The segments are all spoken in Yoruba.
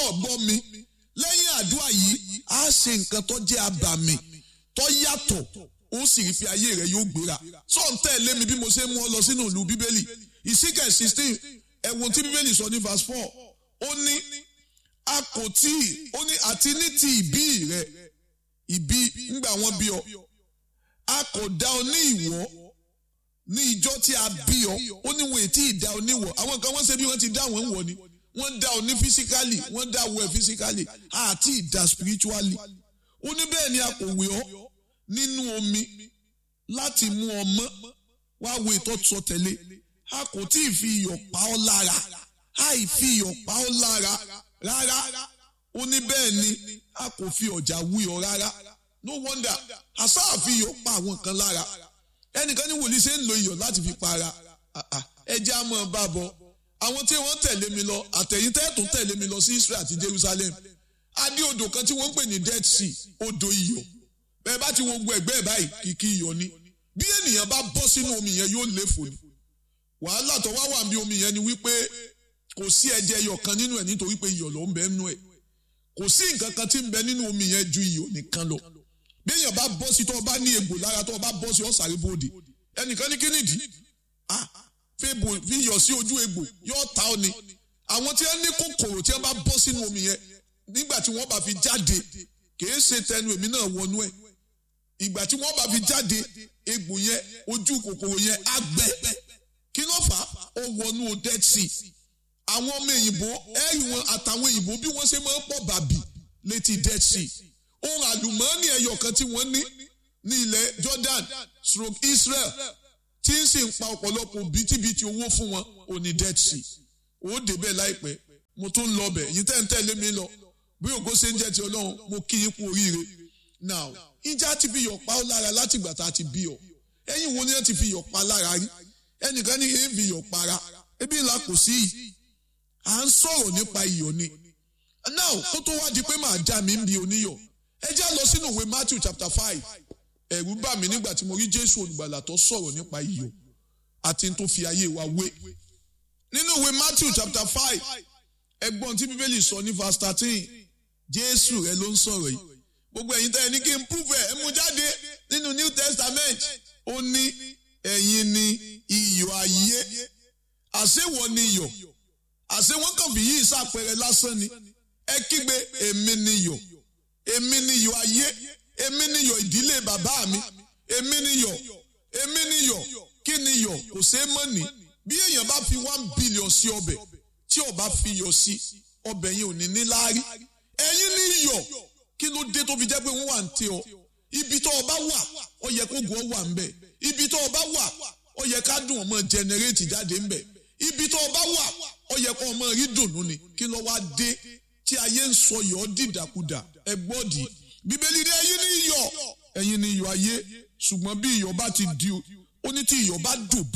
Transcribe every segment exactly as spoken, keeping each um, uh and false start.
gbọ́ mi lẹ́yìn àdúrà yìí á ṣe nǹkan tó jẹ́ abàmì tó yàtọ̀ ó sì rí pé ayé rẹ̀ yóò gbéra sọ ń tẹ̀lé mi bí mo ṣe mú ọ lọ sínú ìlú bíbélì ìsíkẹ̀ sixteen ẹ̀wọ̀n tí bíbélì sọ ní verse four ó ní a kò tí ó ní àti ní ti ìbí rẹ̀ ìbí ńgbà wọ́n bí ọ a kò dá ọ ní ìwọ ní ìjọ tí a bí ọ ó ní wọn ètí ìdá ọ níwọ àwọn kan wọ́n ṣe bí wọ́n ti dá wọn wọ ni wọ́n dá ọ ní physically wọ́n dá ọ physically àti ìdá spiritually ó ní bẹ́ẹ̀ ni a kò wé ọ nínú omi láti mú ọ mọ́ wá wo ìtọ́sọ tẹ̀lé a kò tí ì fi iyọ̀ pa ọ́ lára àì fi iyọ̀ pa ọ́ lára rárá ó ní bẹ́ẹ̀ ni a kò fi ọ̀já wí ọ rárá no wonder àṣà fi iyọ̀ pa àwọn kan lára ẹnìkan ní wòlíì ṣe ń lo iyọ̀ láti fi para ẹjẹ́ á mọ̀ bá bọ̀ àwọn tí wọ́n tẹ̀lé mi lọ àtẹ̀yìntẹ́ tó tẹ̀lé mi lọ sí Israel àti Jerusalem adé odò kan tí wọ́n ń pè ní Dead Sea odò iyọ̀ bẹ́ẹ̀ bá ti wo gbọ́ ẹ̀gbẹ́ ẹ̀ báyìí kìkì iyọ̀ ni bí ènìyàn bá bọ́ sínú omi yẹn yóò léfò ni wàhálà tó wá wà bí omi yẹn ni wípé kò sí ẹ̀jẹ̀ iyọ̀ kan nínú ẹ̀ nítorí pé iyọ̀ ló ń bẹ nínú ẹ̀ kò sí nǹkan kan tí ń bẹ nínú omi yẹn ju iyọ̀ nìkan lọ bí èèyàn bá bọ́ sí tó bá ní egbò lára tó bá bọ́ sí ọ̀sàrè bòde ẹnìkan ní kínìdí ah fi iyọ̀ sí ojú egbò yóò ta ọ ni àwọn tí wọ́n ní kòkòrò tí wọ́n bá bọ́ sínú omi yẹn nígbà tí wọ́n bá fi jáde kìí ṣe tẹnu èmi náà wọnú ẹ̀ ìgbà tí wọ́n bá fi jáde egbò yẹn ojú kòkòrò yẹn á gbẹ kí ló fà á ó wọnú Dead Sea àwọn ọmọ òyìnbó ẹ̀yìn wọn àtàwọn òyìnbó bí wọ́n ṣe máa ń pọ̀ bàbì létí Dead Sea ohun àlùmọ́ọ́nì ẹyọ kan tí wọ́n ní ní ilẹ̀ Jordan stroke Israel tí ń sì ń pa ọ̀pọ̀lọpọ̀ bìtìbìtì owó fún wọn ò ní Dead Sea ó débẹ̀ láìpẹ́ mo tún lọ bẹ̀ yìí tẹ́ ń tẹ̀lé mi lọ bí ògo ṣe ń jẹ́ ti Ọlọ́run mo kí yín kú oríire now ìjà ti fi yọ̀ pa ọ́ lára láti ìgbà tá a ti bí ọ ẹ̀yin wo ni wọ́n ti fi yọ̀ pa lára rí ẹnìkan ní èyí fi yọ̀ para ebi ńlá kò sí yìí à ń sọ̀rọ̀ nípa iyọ̀ ni now kó tó wá di pé màá já mi ń bi oníyọ̀ ẹ já lọ sínú ìwé Matthew chapter five ẹ̀rù bà mí nígbà tí mo rí Jésù olùgbàlà tó sọ̀rọ̀ nípa iyọ̀ àti tó fi ayé wa wé nínú ìwé Matthew chapter five ẹgbọ́n tí Bíbélì sọ ní verse thirteen Jésù rẹ ló ń sọ̀rọ̀ yìí gbogbo ẹ̀yin tẹ́ ẹ ní kí n prove ẹ̀ ẹ mú jáde nínú New Testament ó ní ẹ̀yin ni iyọ̀ ayé àṣewọ̀ ni iyọ̀ àṣẹ wọn kàn fi yí ìsàpẹrẹ lásán ni ẹ kígbe èmi ni iyọ̀ èmi ni iyọ̀ ayé èmi ni iyọ̀ ìdílé bàbá mi èmi ni iyọ̀ èmi ni iyọ̀ kí ni iyọ̀ kò ṣeé mọ̀ ní bí èèyàn bá fi one billion sí ọbẹ̀ tí ó bá fi iyọ̀ sí ọbẹ̀ yẹn ò ní ní láárí ẹ̀yin ni iyọ̀ kí ló dé tó fi jẹ́ pé wọ́n wà ń tẹ ọ ibi tó o bá wà ó yẹ kó gùn ọ wà ń bẹ̀ ibi tó o bá wà ó yẹ ká dùn ọmọ jẹnẹrétì jáde ń bẹ̀ ibi tó o bá wà ó yẹ kó ọmọ rí dùnú ni kí ló wá dé tí ayé ń sọ yọ̀ dìdàkudà ẹ gbọ́dì bíbélì ní ẹ̀yin ni iyọ̀ ẹ̀yin ni iyọ̀ ayé ṣùgbọ́n bí iyọ̀ bá ti di ó ní tí iyọ̀ bá dòbù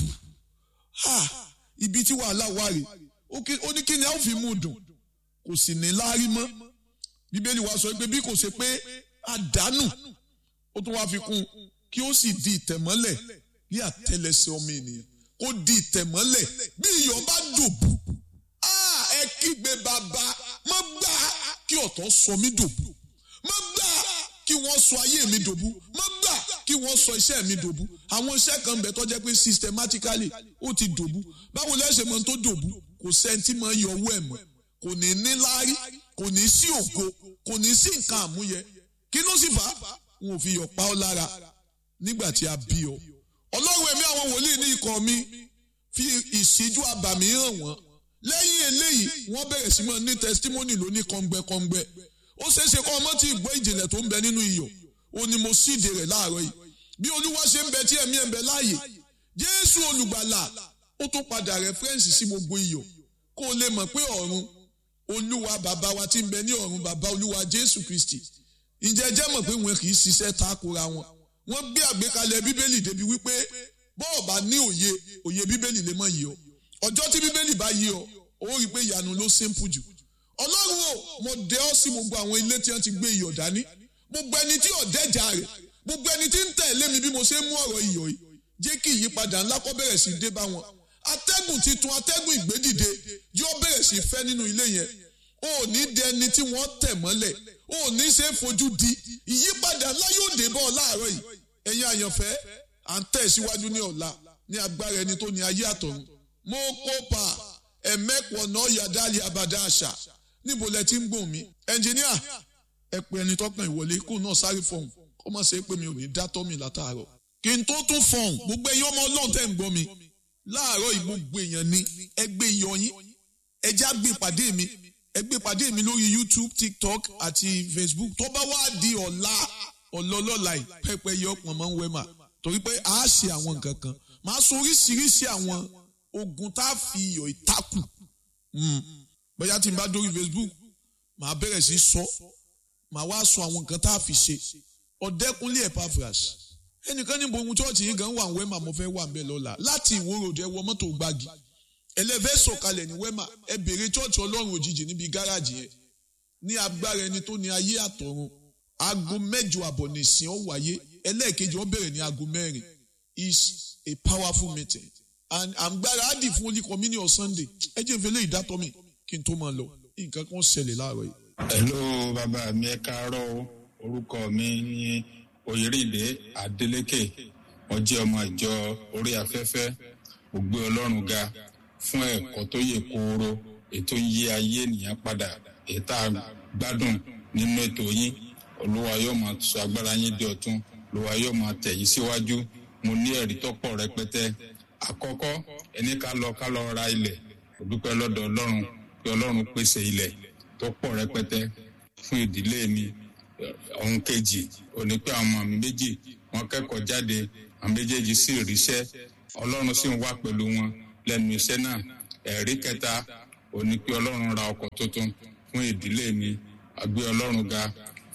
ha ibi tí wàhálà wà rè ó ní kí ni a ó fi mú dùn kò sì ní láárí mọ́ bíbélì wa sọ pé bí kò ṣe pé àdánù ó tún wá fi kún kí ó sì di ìtẹ̀mọ́lẹ̀ ní àtẹ́lẹsẹ̀ ọmọ ènìyàn kó di ìtẹ̀mọ́lẹ̀ bí iyọ̀ bá dòbù ẹ kígbe bàbá má gbà kí ọ̀tọ̀ sọ mí dòbù má gbà kí wọ́n sọ ayé mi dòbù má gbà kí wọ́n sọ iṣẹ́ mi dòbù àwọn iṣẹ́ kan bẹ̀ tó jẹ́ pé systematically ó ti dòbù báwo lẹ́sẹ̀ mọ́ tó dòbù kò sẹ́ńtì mọ́ yọ owó ẹ̀ mọ́ kò ní ní láárí kò ní sí ògo kò ní sí nǹkan àmúyẹ kí ló sì fà á wọn ò fi yọ̀ pa ọ́ lára nígbà tí a bí ọ ọlọ́run ẹ̀mí àwọn wòlíì ní ikọ̀ mi fi ìṣíjú abàmì hàn wọ́n lẹ́yìn eléyìí wọ́n bẹ̀rẹ̀ sí máa ní testimony lóní kọ́ngbẹ́kọ́ngbẹ́ ó ṣeéṣe kọ́ ọmọ tí ìgbọ́ ìjìnlẹ̀ tó ń bẹ nínú iyọ̀ ó ní mo síde rẹ̀ láàárọ̀ yìí bí olúwa ṣe ń bẹ tí ẹ̀mí ẹ̀ ń bẹ láàyè jésù olùgbàlà ó tún padà rẹ́fẹ́rẹ́nsì sí gbogbo iyọ̀ kó o lè mọ̀ pé ọ̀run olúwa bàbá wa tí ń bẹ ní ọ̀run bàbá olúwa jésù kristi ǹjẹ́ jẹ́ mọ̀ pé wọn kì í ṣiṣẹ́ takora wọn wọ́n gbé àgbékalẹ̀ bíbélì débi wípé bọ́ọ̀ bá ní òye òye bíbélì lè mọ̀ yìí ọ ọjọ́ tí bíbélì bá yìí ọ ó rí i pé ìyanu ló simple jù ọlọ́run o mo dẹ ọ́ sí gbogbo àwọn ilé tí wọ́n ti gbé iyọ̀ dání gbogbo ẹni tí ọ̀dẹ́jà rẹ̀ gbogbo ẹni tí ń tẹ̀lé mi bí mo ṣe ń mú ọ̀rọ̀ iyọ̀ yìí jẹ́ kí ìyípadà ńlá kó bẹ̀rẹ̀ sí dé bá wọn atẹ́gùn titun atẹ́gùn ìgbédìde yóò bẹ̀rẹ̀ sí fẹ́ nínú ilé yẹn o ò ní di ẹni tí wọ́n tẹ̀ mọ́lẹ̀, o ò ní ṣe é fojú di. Ìyípadà ńlá yóò dé bọ́ ọ láàárọ̀ yìí. Ẹ̀yin àyànfẹ́, à ń tẹ̀ síwájú ní ọ̀la ní agbára ẹni tó ní ayé àtọ̀run. Mo kópa ẹ̀mẹ́pọ̀ náà yàdálì àbàdà àṣà. Níbo lẹ ti ń gbọ̀n mi? Ẹnjìníà, ẹ pe ẹni tọ́kàn ìwọlé kó náà sáré fọ̀hún. Kó má ṣe pé mi ò ní dá tọ́ mi látàárọ̀. Kí n tó tún fọ̀hún, gbogbo ẹ̀yin ọmọ Ọlọ́run tẹ̀ ń gbọ́ mi. Láàárọ̀ yìí gbogbo èèyàn ní ẹgbẹ́ iyọ̀ yín. Ẹ já gbé pàdé mi. Ẹ gbé pàdé mi lórí YouTube, TikTok àti Facebook. Tó bá wá di ọ̀la ọlọ́lọ́la yìí, pẹ́pẹ́ yọ ọ̀pọ̀ máa ń wẹ́ mà. Torí pé a ṣe àwọn nǹkan kan. Màá sọ oríṣiríṣi àwọn ogun tá a fi iyọ̀ ìtakù. Bóyá tí n bá dórí Facebook, màá bẹ̀rẹ̀ sí sọ. Màá wá sọ àwọn nǹkan tá a fi ṣe. Ọ̀dẹ́kunlé Epaphras. Ẹnìkan níbo ohun chọ́ọ̀chì yìí gan wà ń wẹ́mà mo fẹ́ wà ń bẹ̀ lọ́la. Láti Ìwó Road ẹ wọ mọ́tò gbági. Ẹlẹ́fẹ́ sọ̀kalẹ̀ ní wẹ́mà. Ẹ bèrè chọ́ọ̀chì Ọlọ́run òjijì níbi gáràjì yẹn. Ní agbára ẹni tó ní ayé àtọ̀run. Aago mẹ́jọ àbọ̀ nìsín ó wáyé. Ẹlẹ́ẹ̀kejì ó bẹ̀rẹ̀ ní aago mẹ́rin. Is a powerful meeting. And àgbára á dì fún Holy Communion on Sunday. Ẹ jẹ́ ìfẹ́lẹ́ ìdátọ́ mi kí n tó máa lọ. Nǹkan kan ṣẹlẹ̀ láàárọ̀ yìí. Hello bàbá mi, ẹ káàárọ̀. Orúkọ mi ní Oyèrèdé Adélékè. Mo jẹ́ ọmọ ìjọ orí afẹ́fẹ́. Mo gbé Ọlọ́run ga fún ẹ̀kọ́ tó yè kooro, ètò yí ayé ènìyàn padà, ètò gbádùn nínú ètò yín. Olúwa yóò máa sọ agbára yín di ọ̀tun. Olúwa yóò máa tẹ̀ yín síwájú. Mo ní ẹ̀rí tó pọ̀ rẹpẹtẹ. Àkọ́kọ́, ẹni ká lọ ká lọ ra ilẹ̀. Mo dúpẹ́ lọ́dọ̀ Ọlọ́run pé Ọlọ́run pèsè ilẹ̀ tó pọ̀ rẹpẹtẹ fún ìdílé mi. Ohun kejì, ó ní pé àwọn ọmọ mi méjì wọ́n kẹ́kọ̀ọ́ jáde, àwọn méjèèjì sì ríṣẹ́. Ọlọ́run sì ń wà pẹ̀lú wọn lẹ́nu iṣẹ́ náà. Ẹ̀rí kẹta, ó ní pé Ọlọ́run ra ọkọ̀ tuntun fún ìdílé mi. A gbé Ọlọ́run ga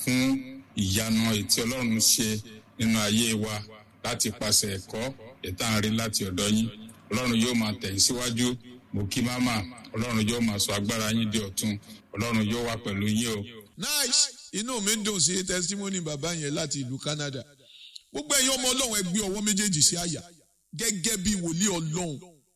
fún ìyanu ètí Ọlọ́run ṣe nínú ayé wa láti pàṣẹ ẹ̀kọ́ ìtàn rí láti ọ̀dọ̀ yín. Ọlọ́run yóò máa tẹ̀ yín síwájú. Mo kí máma, Ọlọ́run yóò máa sọ agbára yín di ọ̀tun. Ọlọ́run yóò wà pẹ̀lú yín o. Nice. Inú mi dùn sí testimony bàbá yẹn láti ìlú Canada. Gbogbo ẹ̀yin ọmọ Ọlọ́run ẹ gbé ọwọ́ méjèèjì sí àyà gẹ́gẹ́ bí wòlíì Ọlọ́run.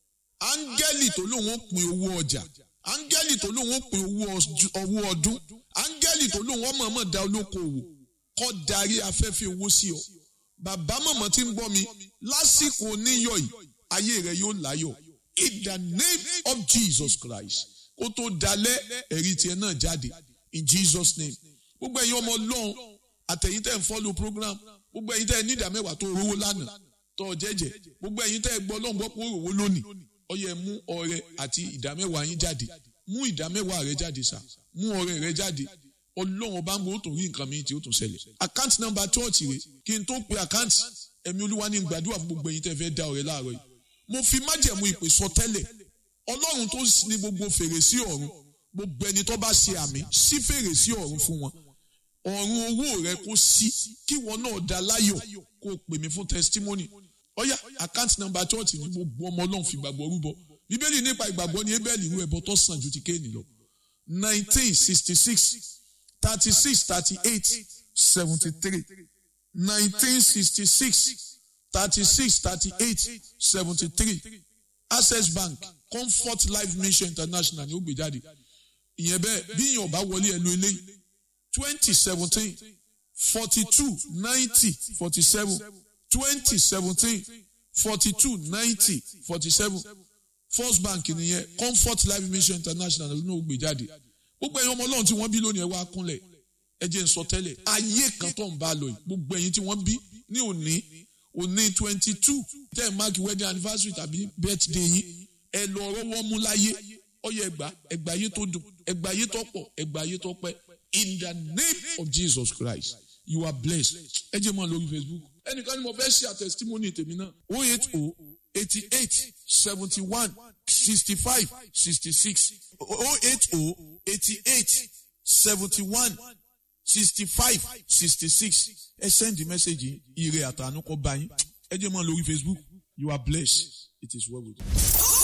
Áńgẹ́lì tó lóun ó pín owó ọjà. Áńgẹ́lì tó lóun ó pín owó ọdún. Áńgẹ́lì tó lóun ó mọ̀ọ́mọ̀ dá olókoòwò kó darí afẹ́fẹ́ owó sí ọ. Bàbá mọ̀mọ́ tí ń gbọ́ mi lásìkò oníyọ̀ yìí, ayé rẹ yóò láyọ̀. In the name of Jesus Christ. Kó tó dalẹ̀ ẹ̀rí tiẹ̀ náà jáde. In Jesus' name. Gbogbo ẹ̀yin ọmọ Ọlọ́run àtẹ̀yin tẹ́ ń follow program. Gbogbo ẹ̀yin tẹ́ ní ìdá mẹ́wàá tó rówó lánàá tó jẹ́jẹ́. Gbogbo ẹ̀yin tẹ́ gbọ́ Ọlọ́run gbọ́ pé ó rówó lónìí. Ó yẹ mú ọrẹ àti ìdá mẹ́wàá yín jáde. Mú ìdá mẹ́wàá rẹ jáde sá. Mú ọrẹ rẹ jáde. Ọlọ́run ọba ń gbọ́ ó tún rí nǹkan mi tí ó tún ṣẹlẹ̀. Account number church rẹ kí n tó pe account ẹ̀mí Olúwa ní gbàdúrà fún gbogbo ẹ̀yin tẹ́ fẹ́ dá ọrẹ láàárọ̀ yìí. Mo fi májẹ̀mú ìpè sọ tẹ́lẹ̀. Ọlọ́run tó ní gbogbo fèrèsé ọ̀run. Gbogbo ẹni tó bá ṣe àmì sí fèrèsé ọ̀run fún wọn. Ọ̀run owó rẹ kó sí kí wọn náà dá láyọ̀ kó pè mí fún testimony. Ọ̀yá account number church ní gbogbo ọmọ Ọlọ́run fi gbàgbọ́ rúbọ. Bíbélì nípa ìgbàgbọ́ ní Ébẹ́lì irú ẹbọ tó sàn ju ti Kéènì lọ. nineteen sixty-six thirty-six thirty-eight seventy-three nineteen sixty-six thirty-six thirty-eight seventy-three Access Bank Comfort Life Mission International ni ó gbé jáde. Ìyẹn bẹ́ẹ̀ bí ìyẹn ọba wọlé ẹ lo eléyìí twenty seventeen forty-two ninety forty-seven twenty seventeen forty-two ninety forty-seven First Bank nìyẹn Comfort Life Mission International ló náà gbé jáde. Gbogbo ẹ̀yin ọmọ Ọlọ́run tí wọ́n bí lónìí ẹ wá kúnlẹ̀ ẹ jẹ́ n sọ tẹ́lẹ̀ ayé kan tó ń bá lọ yìí gbogbo ẹ̀yin tí wọ́n bí ní òní òní twenty two ten mark wedding anniversary tàbí birthday yín ẹ lọ rọ́wọ́ mú láyé ọyẹ ẹgbà ẹgbà ayé tó dùn ẹgbà ayé tó pọ̀ ẹgbà ayé tó pẹ́ in the name of Jesus Christ you are blessed. Ẹ jẹ́ mọ́ lórí Facebook ẹnìkan ni mo fẹ́ ṣe àtẹ̀sítímọ́nì tèmi náà oh eight oh eighty-eight seventy-one sixty-five sixty-six oh eight oh eighty-eight seventy-one sixty-five sixty-six ẹ send the message ire àtànú kọ bá yín ẹ jẹ́ mọ́ lórí Facebook you are blessed it is well with you.